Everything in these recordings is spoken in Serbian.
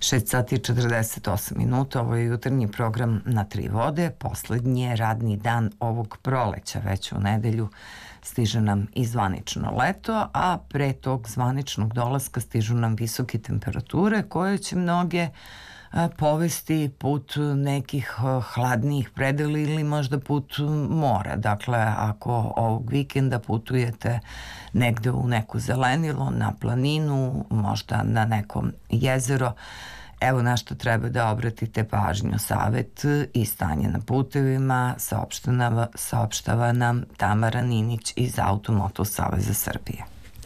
6 sati i 48 minuta, ovo je jutarnji program Na tri vode, poslednji je radni dan ovog proleća, već u nedelju stiže nam i zvanično leto, a pre tog zvaničnog dolaska stižu nam visoke temperature koje će mnoge povesti put nekih hladnijih predela ili možda put mora. Dakle, ako ovog vikenda putujete negde u neku zelenilo, na planinu, možda na nekom jezero, evo na što treba da obratite pažnju. Savet i stanje na putevima saopštava nam Tamara Ninić iz Automoto Saveza Srbije.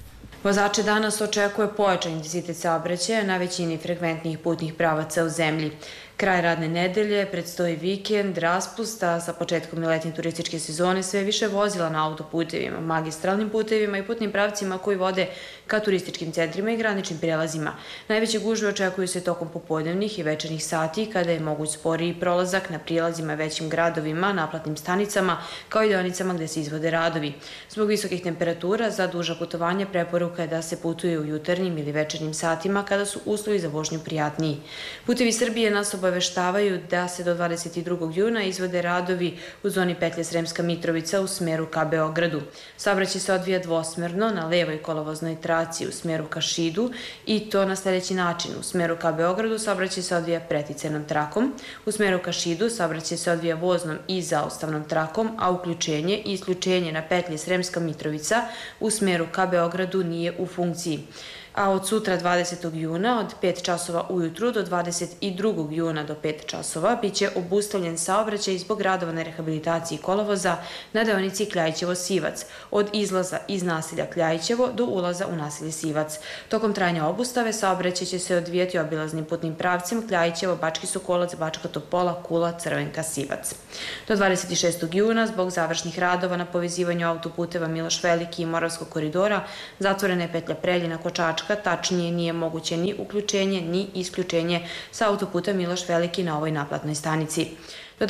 Vozače danas očekuje pojačan intenzitet saobraćaja na većini frekventnih putnih pravaca u zemlji. Kraj radne nedelje, predstoji vikend, raspust, a sa početkom i letnje turističke sezone sve više vozila na autoputevima, magistralnim putevima i putnim pravcima koji vode ka turističkim centrima i graničnim prelazima. Najveće gužve očekuju se tokom popodnevnih i večernjih sati, kada je moguć sporiji prolazak na prilazima većim gradovima, naplatnim stanicama, kao i deonicama gde se izvode radovi. Zbog visokih temperatura za duža putovanja preporuka je da se putuje u jutarnjim ili večernjim satima kada su uslovi za vožnju prijatniji. Putevi Srbije nas obaveštavaju da se do 22. juna izvode radovi u zoni petlje Sremska Mitrovica u smeru ka Beogradu. Saobraćaj se odvija dvosmerno na levoj kolovoznoj traci u smeru ka Šidu i to na sledeći način. U smeru ka Beogradu saobraćaj se odvija preticajnom trakom, u smeru ka Šidu saobraćaj se odvija voznom i zaustavnom trakom, a uključenje i isključenje na petlji Sremska Mitrovica u smeru ka Beogradu nije u funkciji. A od sutra 20. juna od 5 časova ujutru do 22. juna do 5 časova biće obustavljen saobraćaj zbog radova na rehabilitaciji kolovoza na deonici Kljajićevo-Sivac, od izlaza iz naselja Kljajićevo do ulaza u naselje Sivac. Tokom trajanja obustave saobraćaj će se odvijati obilaznim putnim pravcem Kljajićevo, Bački Sokolac, Bačka Topola, Kula, Crvenka, Sivac. Do 26. juna zbog završnih radova na povezivanju autoputeva Miloš Veliki i Moravskog koridora zatvorena je petlja Preljina-Kočačka, tačnije nije moguće ni uključenje ni isključenje sa autoputa Miloš Veliki na ovoj naplatnoj stanici. Do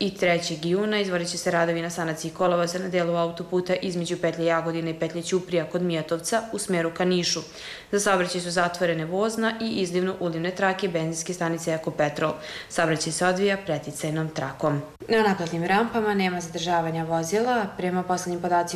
23. juna izvodit će se radovi na sanaciji kolovoza na delu autoputa između petlje Jagodine i petlje Ćuprija kod Mijatovca u smeru ka Nišu. Za saobraćaj su zatvorene vozna i izlivno-ulivne trake benzinske stanice Eko Petrol. Saobraćaj se odvija preticajnom trakom. Na naplatnim rampama nema zadržavanja vozila. Prema poslednjim podacima